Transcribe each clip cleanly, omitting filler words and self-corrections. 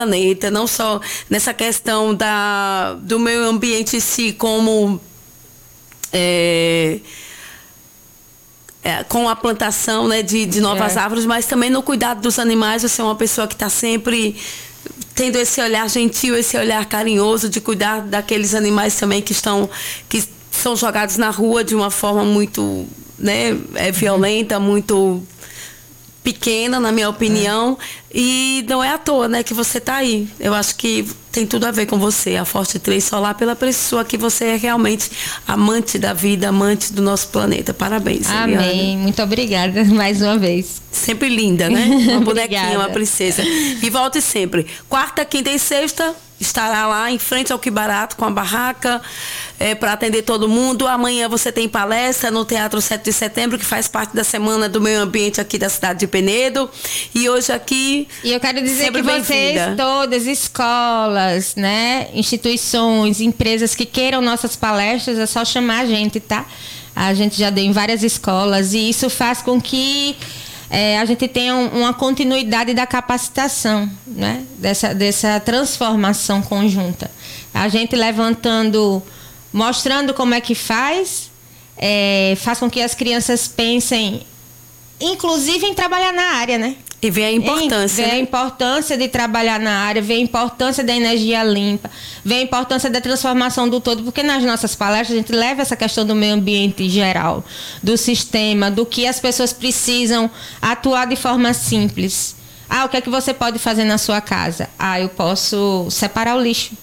planeta, não só nessa questão do meio ambiente em si, como com a plantação, né, de novas árvores, mas também no cuidado dos animais. Você é uma pessoa que está sempre tendo esse olhar gentil, esse olhar carinhoso de cuidar daqueles animais também que são jogados na rua de uma forma muito, né, violenta, muito pequena, na minha opinião, e não é à toa, né, que você está aí. Eu acho que tem tudo a ver com você, a Forte 3 Solar, pela pessoa que você é realmente amante da vida, amante do nosso planeta. Parabéns, Amém. Eliana. Muito obrigada mais uma vez. Sempre linda, né? Uma bonequinha, uma princesa. E volte sempre. Quarta, quinta e sexta estará lá em frente ao Que Barato com a barraca para atender todo mundo. Amanhã você tem palestra no Teatro 7 de Setembro, que faz parte da Semana do Meio Ambiente aqui da cidade de Penedo. E hoje aqui... E eu quero dizer que vocês todas, escolas, né, instituições, empresas que queiram nossas palestras, é só chamar a gente, tá? A gente já deu em várias escolas e isso faz com que a gente tenha uma continuidade da capacitação, né? Dessa transformação conjunta. A gente levantando, mostrando como é que faz com que as crianças pensem, inclusive em trabalhar na área, né? E vê a importância. Vê a importância de trabalhar na área, vê a importância da energia limpa, vê a importância da transformação do todo, porque nas nossas palestras a gente leva essa questão do meio ambiente geral, do sistema, do que as pessoas precisam atuar de forma simples. O que é que você pode fazer na sua casa? Eu posso separar o lixo.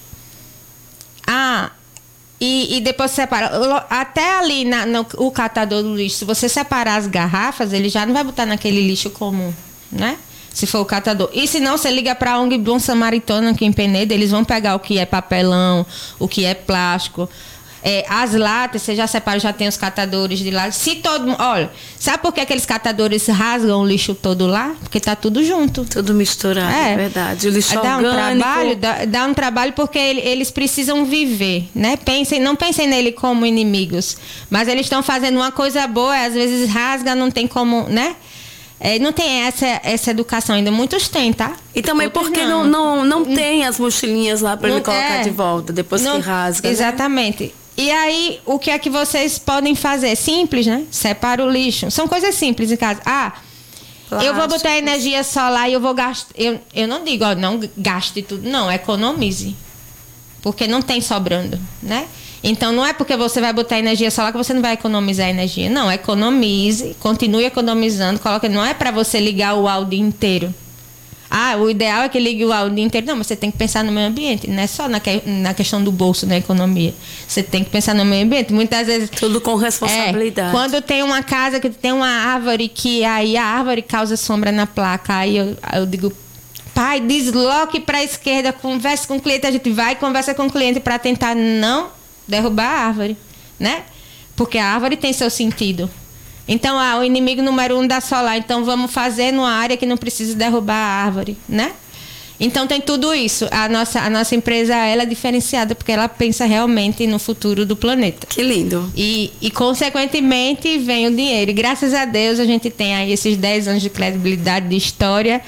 E depois separa. Até ali o catador do lixo, se você separar as garrafas, ele já não vai botar naquele lixo comum, né? Se for o catador. E se não, você liga para a ONG Bom Samaritano aqui em Penedo, eles vão pegar o que é papelão, o que é plástico. As latas, você já separa, já tem os catadores de lá. Olha, sabe por que aqueles catadores rasgam o lixo todo lá? Porque tá tudo junto. Tudo misturado, é verdade. O lixo orgânico. Dá um trabalho porque eles precisam viver, né? Não pensem nele como inimigos. Mas eles estão fazendo uma coisa boa, às vezes rasga, não tem como, né? Não tem essa educação ainda. Muitos têm, tá? E também outros porque não tem as mochilinhas lá para ele colocar de volta, depois que rasga. Exatamente. Né? E aí, o que é que vocês podem fazer? Simples, né? Separa o lixo. São coisas simples em casa. Eu vou botar energia solar e eu vou gastar... Eu não digo, não gaste tudo. Não, economize. Porque não tem sobrando, né? Então, não é porque você vai botar energia solar que você não vai economizar energia. Não, economize, continue economizando. Não é para você ligar o UAU o dia inteiro. O ideal é que ligue o UAU o dia inteiro. Não, mas você tem que pensar no meio ambiente. Não é só na questão do bolso, na economia. Você tem que pensar no meio ambiente. Muitas vezes... Tudo com responsabilidade. Quando tem uma casa que tem uma árvore, que aí a árvore causa sombra na placa, aí eu digo... Pai, desloque para a esquerda, converse com o cliente. A gente vai e conversa com o cliente para tentar não derrubar a árvore, né? Porque a árvore tem seu sentido. Então, o inimigo número 1 da solar. Então, vamos fazer numa área que não precisa derrubar a árvore, né? Então, tem tudo isso. A nossa empresa, ela é diferenciada porque ela pensa realmente no futuro do planeta. Que lindo. E consequentemente, vem o dinheiro. E, graças a Deus, a gente tem aí esses 10 anos de credibilidade, de história...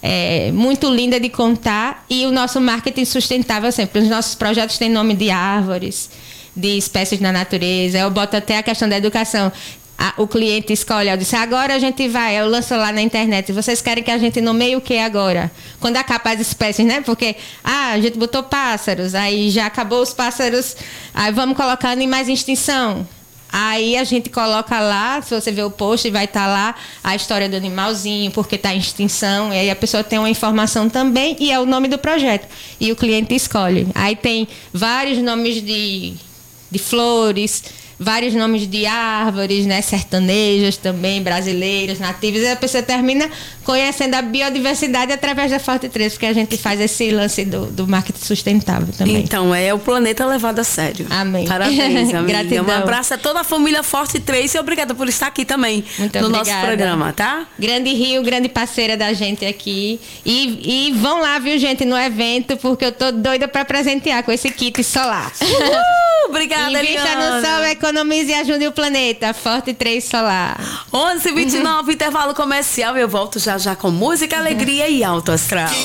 muito linda de contar, e o nosso marketing sustentável sempre. Os nossos projetos têm nome de árvores, de espécies na natureza. Eu boto até a questão da educação. O cliente escolhe, eu disse, agora a gente vai, eu lanço lá na internet, vocês querem que a gente nomeie o que agora? Quando acaba as espécies, né? Porque, a gente botou pássaros, aí já acabou os pássaros, aí vamos colocar animais em extinção. Aí a gente coloca lá, se você ver o post, vai estar lá a história do animalzinho, porque está em extinção, e aí a pessoa tem uma informação também, e é o nome do projeto. E o cliente escolhe. Aí tem vários nomes de flores, vários nomes de árvores, né, sertanejas também, brasileiras, nativas, e a pessoa termina conhecendo a biodiversidade através da Forte 3, porque a gente faz esse lance do marketing sustentável também. Então, o planeta levado a sério. Amém. Parabéns, amiga. Gratidão. Um abraço a toda a família Forte 3 e obrigada por estar aqui também. Muito no obrigada. Nosso programa, tá? Grande Rio, grande parceira da gente aqui. E vão lá, viu, gente, no evento, porque eu tô doida para presentear com esse kit solar. Obrigada, Invista Eliana. no sol, economize e ajude o planeta. Forte 3 Solar. 11h29, intervalo comercial. Eu volto já com música, alegria e alto astral.